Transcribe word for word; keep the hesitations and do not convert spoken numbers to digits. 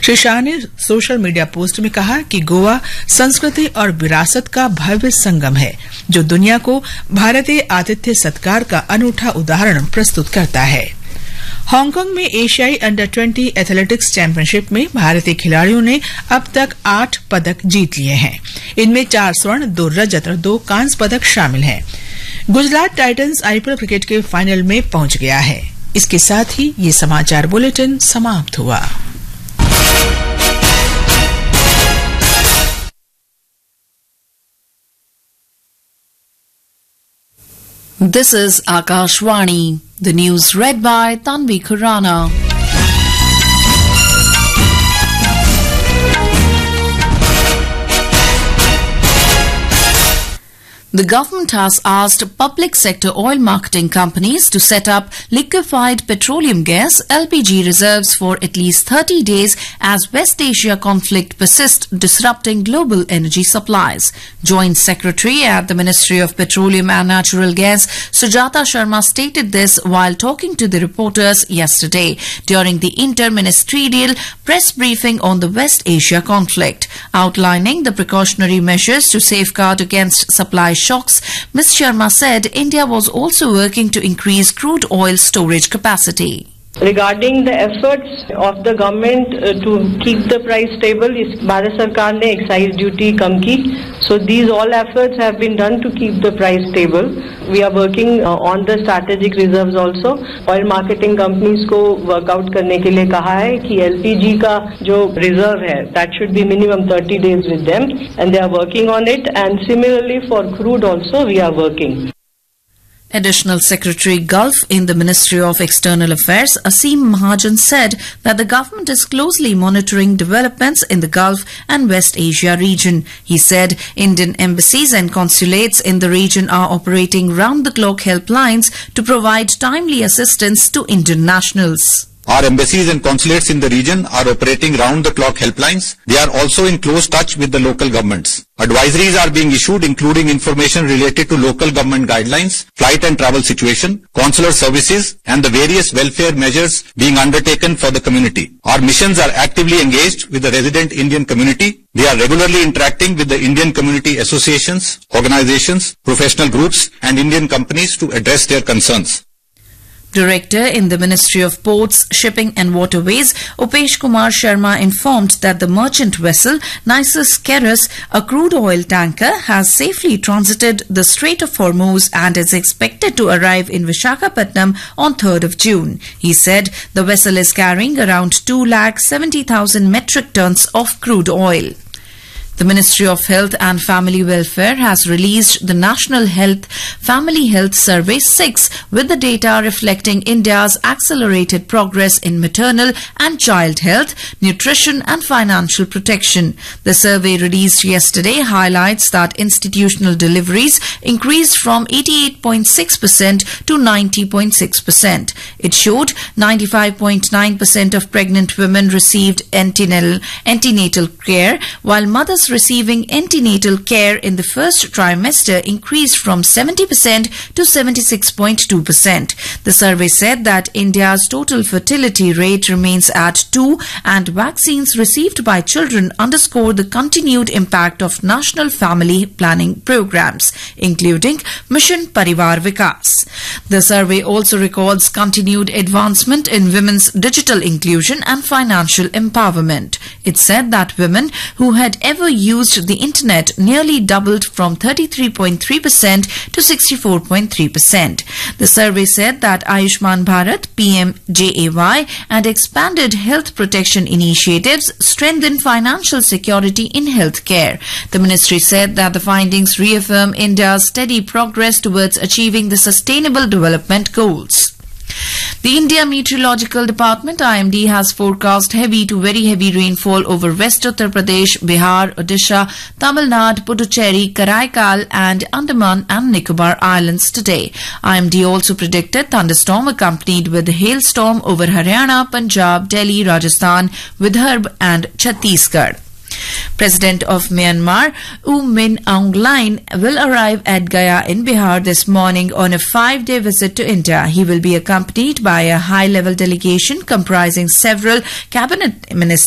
श्री शाह ने social media post में कहा कि गोवा संस्कृति और विरासत का भव्य संगम है, जो दुनिया को भारतीय आतिथ्य सत्कार का अनूठा उदाहरण प्रस्तुत करता है। हांगकांग में एशियाई अंडर ट्वेंटी एथलेटिक्स चैंपियनशिप में भारतीय खिलाड़ियों ने अब तक आठ पदक जीत लिए हैं। इनमें चार स्वर्ण, दो रजत और दो कांस्य पदक शामिल हैं। गुजरात टाइटंस आईपीएल क्रिकेट के फाइनल में पहुंच गया है। इसके साथ ही ये समाचार बुलेटिन समाप्त हुआ। This is Akashvani. The news read by Tanvi Khurana. The government has asked public sector oil marketing companies to set up liquefied petroleum gas L P G reserves for at least thirty days as West Asia conflict persists, disrupting global energy supplies. Joint Secretary at the Ministry of Petroleum and Natural Gas, Sujata Sharma, stated this while talking to the reporters yesterday during the inter-ministerial press briefing on the West Asia conflict. Outlining the precautionary measures to safeguard against supply shocks, Miz Sharma said India was also working to increase crude oil storage capacity. Regarding the efforts of the government uh, to keep the price stable, is Bharat Sarkar ne excise duty kam ki. So these all efforts have been done to keep the price stable. We are working uh, on the strategic reserves also. Oil marketing companies को work out करने के लिए कहा है कि L P G का जो reserve है, that should be minimum thirty days with them, and they are working on it. And similarly for crude also we are working. Additional Secretary Gulf in the Ministry of External Affairs, Aseem Mahajan, said that the government is closely monitoring developments in the Gulf and West Asia region. He said Indian embassies and consulates in the region are operating round-the-clock helplines to provide timely assistance to Indian nationals. Our embassies and consulates in the region are operating round-the-clock helplines. They are also in close touch with the local governments. Advisories are being issued, including information related to local government guidelines, flight and travel situation, consular services, and the various welfare measures being undertaken for the community. Our missions are actively engaged with the resident Indian community. They are regularly interacting with the Indian community associations, organizations, professional groups, and Indian companies to address their concerns. Director in the Ministry of Ports, Shipping and Waterways, Upesh Kumar Sharma, informed that the merchant vessel Nisus Keras, a crude oil tanker, has safely transited the Strait of Hormuz and is expected to arrive in Visakhapatnam on third of June. He said the vessel is carrying around two lakh seventy thousand metric tons of crude oil. The Ministry of Health and Family Welfare has released the National Health Family Health Survey six with the data reflecting India's accelerated progress in maternal and child health, nutrition and financial protection. The survey released yesterday highlights that institutional deliveries increased from eighty-eight point six percent to ninety point six percent. It showed ninety-five point nine percent of pregnant women received antenatal, antenatal care, while mothers receiving antenatal care in the first trimester increased from seventy percent to seventy-six point two percent. The survey said that India's total fertility rate remains at two, and vaccines received by children underscore the continued impact of national family planning programs, including Mission Parivar Vikas. The survey also records continued advancement in women's digital inclusion and financial empowerment. It said that women who had ever used the internet nearly doubled from thirty-three point three percent to sixty-four point three percent. The survey said that Ayushman Bharat, P M J A Y, and expanded health protection initiatives strengthen financial security in healthcare. The ministry said that the findings reaffirm India's steady progress towards achieving the Sustainable Development Goals. The India Meteorological Department I M D has forecast heavy to very heavy rainfall over West Uttar Pradesh, Bihar, Odisha, Tamil Nadu, Puducherry, Karaikal and Andaman and Nicobar Islands today. I M D also predicted thunderstorm accompanied with hailstorm over Haryana, Punjab, Delhi, Rajasthan, Vidarbha and Chhattisgarh. President of Myanmar, U Min Aung Hlaing, will arrive at Gaya in Bihar this morning on a five-day visit to India. He will be accompanied by a high-level delegation comprising several cabinet ministers